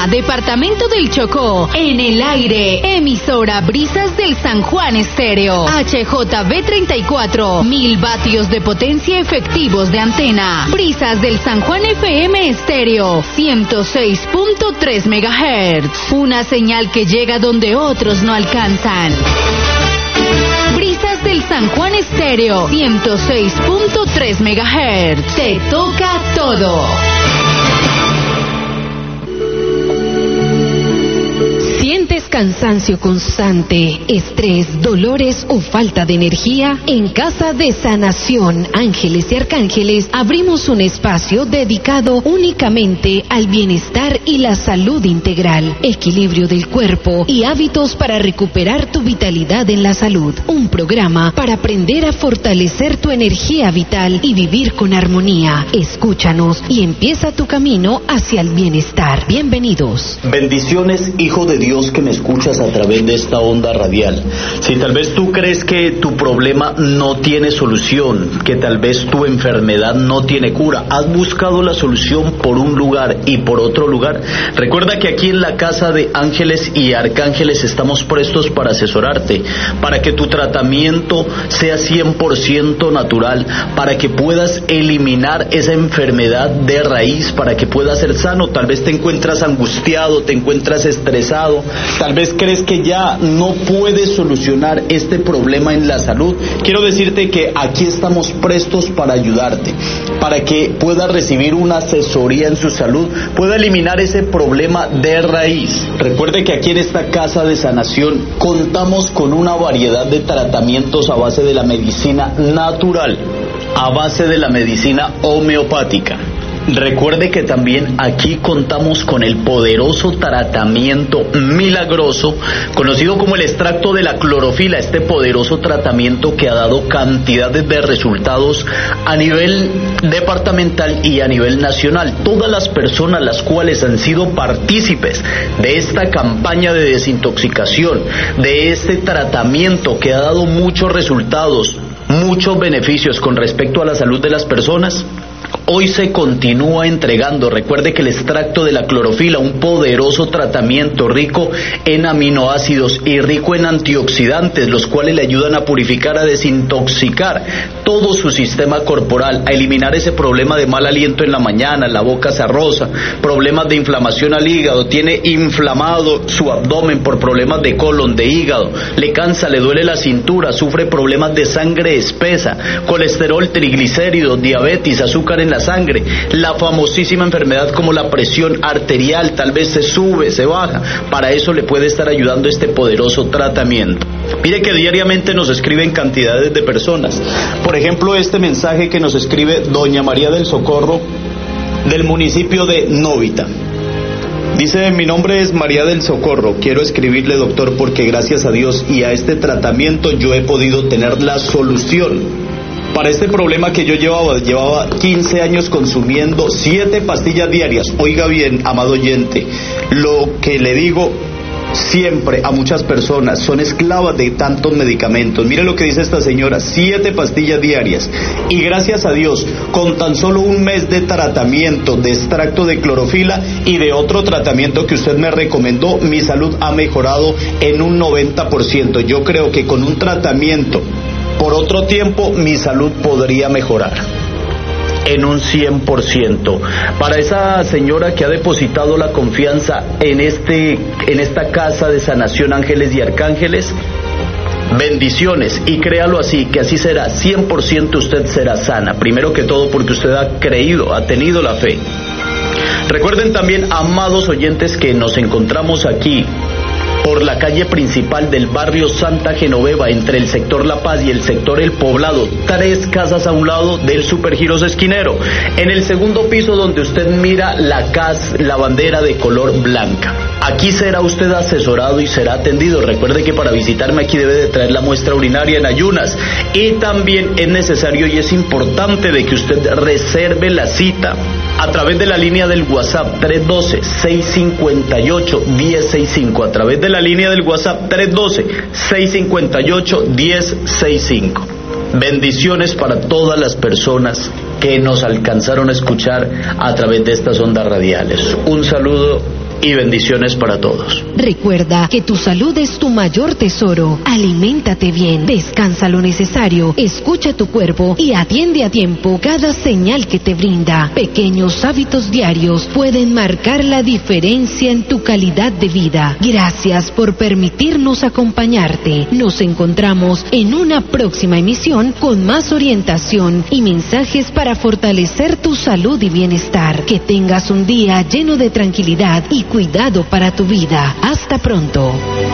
departamento del Chocó. En el aire, emisora Brisas del San Juan Estéreo. HJB 34, 1000 vatios de potencia efectivos de antena. Brisas del San Juan FM Estéreo, 106.3 MHz. Una señal que llega donde otros no alcanzan. Brisas del San Juan Estéreo, 106.3 MHz. Te toca todo. ¿Sientes cansancio constante, estrés, dolores o falta de energía? En Casa de Sanación Ángeles y Arcángeles abrimos un espacio dedicado únicamente al bienestar y la salud integral, equilibrio del cuerpo y hábitos para recuperar tu vitalidad en la salud. Un programa para aprender a fortalecer tu energía vital y vivir con armonía. Escúchanos y empieza tu camino hacia el bienestar. Bienvenidos. Bendiciones, hijo de Dios que me escuchas a través de esta onda radial. Si tal vez tú crees que tu problema no tiene solución, que tal vez tu enfermedad no tiene cura, has buscado la solución por un lugar y por otro lugar, recuerda que aquí en la Casa de Ángeles y Arcángeles estamos prestos para asesorarte, para que tu tratamiento sea 100% natural, para que puedas eliminar esa enfermedad de raíz, para que puedas ser sano. Tal vez te encuentras angustiado, te encuentras estresado, tal vez crees que ya no puedes solucionar este problema en la salud. Quiero decirte que aquí estamos prestos para ayudarte, para que puedas recibir una asesoría en su salud, pueda eliminar ese problema de raíz. Recuerde que aquí en esta Casa de Sanación contamos con una variedad de tratamientos a base de la medicina natural, a base de la medicina homeopática. Recuerde que también aquí contamos con el poderoso tratamiento milagroso conocido como el extracto de la clorofila, este poderoso tratamiento que ha dado cantidades de resultados a nivel departamental y a nivel nacional. Todas las personas las cuales han sido partícipes de esta campaña de desintoxicación, de este tratamiento que ha dado muchos resultados, muchos beneficios con respecto a la salud de las personas, hoy se continúa entregando. Recuerde que el extracto de la clorofila, un poderoso tratamiento rico en aminoácidos y rico en antioxidantes, los cuales le ayudan a purificar, a desintoxicar todo su sistema corporal, a eliminar ese problema de mal aliento en la mañana, la boca cerrosa, problemas de inflamación al hígado, tiene inflamado su abdomen por problemas de colon, de hígado, le cansa, le duele la cintura, sufre problemas de sangre espesa, colesterol, triglicéridos, diabetes, azúcar en la sangre, la famosísima enfermedad como la presión arterial, tal vez se sube, se baja. Para eso le puede estar ayudando este poderoso tratamiento. Mire que diariamente nos escriben cantidades de personas. Por ejemplo, este mensaje que nos escribe doña María del Socorro del municipio de Novita. Dice: mi nombre es María del Socorro, quiero escribirle, doctor, porque gracias a Dios y a este tratamiento yo he podido tener la solución para este problema que yo llevaba 15 años consumiendo 7 pastillas diarias. Oiga bien, amado oyente, lo que le digo siempre a muchas personas, son esclavas de tantos medicamentos. Mire lo que dice esta señora: 7 pastillas diarias, y gracias a Dios, con tan solo un mes de tratamiento de extracto de clorofila y de otro tratamiento que usted me recomendó, mi salud ha mejorado en un 90%. Yo creo que con un tratamiento por otro tiempo mi salud podría mejorar en un 100%. Para esa señora que ha depositado la confianza en esta Casa de Sanación Ángeles y Arcángeles, bendiciones, y créalo así, que así será. 100% usted será sana, primero que todo porque usted ha creído, ha tenido la fe. Recuerden también, amados oyentes, que nos encontramos aquí por la calle principal del barrio Santa Genoveva, entre el sector La Paz y el sector El Poblado, 3 casas a un lado del Supergiros Esquinero, en el segundo piso donde usted mira la bandera de color blanca. Aquí será usted asesorado y será atendido. Recuerde que para visitarme aquí debe de traer la muestra urinaria en ayunas, y también es necesario y es importante de que usted reserve la cita a través de la línea del WhatsApp 312-658-1065, a través de la línea del WhatsApp 312-658-1065. Bendiciones para todas las personas que nos alcanzaron a escuchar a través de estas ondas radiales. Un saludo y bendiciones para todos. Recuerda que tu salud es tu mayor tesoro. Aliméntate bien, descansa lo necesario, escucha tu cuerpo y atiende a tiempo cada señal que te brinda. Pequeños hábitos diarios pueden marcar la diferencia en tu calidad de vida. Gracias por permitirnos acompañarte. Nos encontramos en una próxima emisión con más orientación y mensajes para fortalecer tu salud y bienestar. Que tengas un día lleno de tranquilidad y cuidado para tu vida. Hasta pronto.